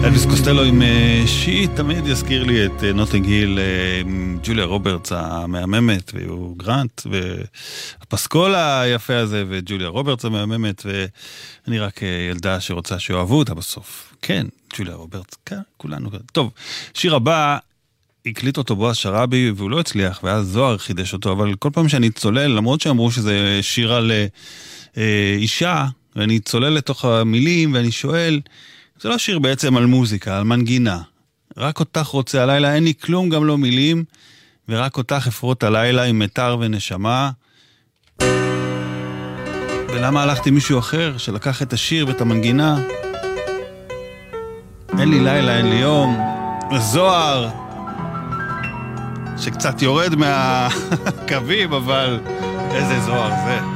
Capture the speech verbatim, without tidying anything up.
אלוויס קוסטלו עם שיט תמיד יזכיר לי את נוטינג היל עם ג'וליה רוברטס המהממת והוא גרנט והפסקול היפה הזה וג'וליה רוברטס המהממת ואני רק ילדה שרוצה שאוהבו אותה בסוף. כן, ג'וליה רוברטס, כן, כולנו. טוב, שיר הבא הקליט אותו בועז שרעבי והוא לא הצליח ואז זוהר חידש אותו, אבל כל פעם שאני צולל, למרות שאמרו שזה שיר על אישה ואני צולל לתוך המילים ואני שואל, זה לא שיר בעצם על מוזיקה, על מנגינה. רק אותך רוצה הלילה, אין לי כלום, גם לא מילים, ורק אותך אפרוט הלילה עם מטר ונשמה. ולמה הלכתי מישהו אחר שלקח את השיר ואת המנגינה? אין לי לילה, אין לי יום. זוהר, שקצת יורד מהקווים, אבל איזה זוהר זה.